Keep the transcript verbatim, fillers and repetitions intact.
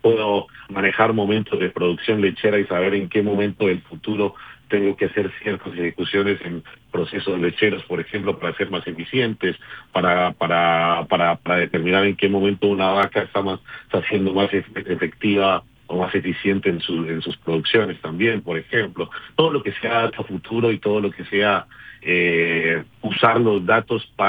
puedo manejar momentos de producción lechera y saber en qué momento del futuro tengo que hacer ciertas ejecuciones en procesos lecheros, por ejemplo, para ser más eficientes, para, para, para, para determinar en qué momento una vaca está, más, está siendo más efectiva o más eficiente en, su, en sus producciones también, por ejemplo. Todo lo que sea dato futuro y todo lo que sea eh, usar los datos para